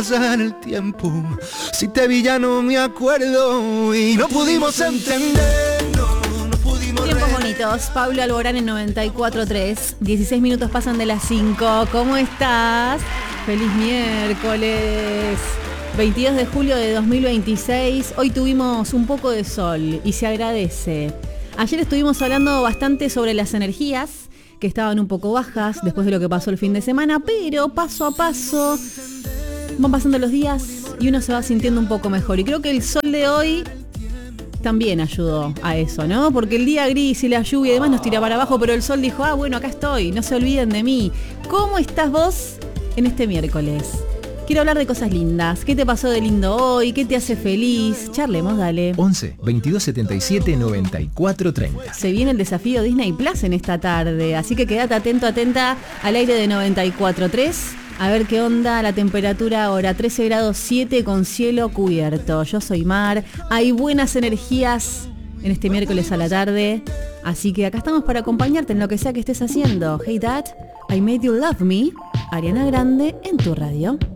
Pasa el tiempo, si te vi ya no me acuerdo y no pudimos entender, no pudimos. Tiempos bonitos, Pablo Alborán en 94.3, 16 minutos pasan de las 5, ¿cómo estás? Feliz miércoles, 22 de julio de 2026, hoy tuvimos un poco de sol y se agradece. Ayer estuvimos hablando bastante sobre las energías, que estaban un poco bajas después de lo que pasó el fin de semana, pero paso a paso van pasando los días y uno se va sintiendo un poco mejor. Y creo que el sol de hoy también ayudó a eso, ¿no? Porque el día gris y la lluvia y demás nos tira para abajo, pero el sol dijo, bueno, acá estoy, no se olviden de mí. ¿Cómo estás vos en este miércoles? Quiero hablar de cosas lindas. ¿Qué te pasó de lindo hoy? ¿Qué te hace feliz? Charlemos, dale. 11 22 77 94 30. Se viene el desafío Disney Plus en esta tarde, así que quédate atento, atenta al aire de 94.3. A ver qué onda la temperatura ahora, 13 grados 7 con cielo cubierto. Yo soy Mar, hay buenas energías en este miércoles a la tarde, así que acá estamos para acompañarte en lo que sea que estés haciendo. Hey Dad, I Made You Love Me, Ariana Grande en tu radio.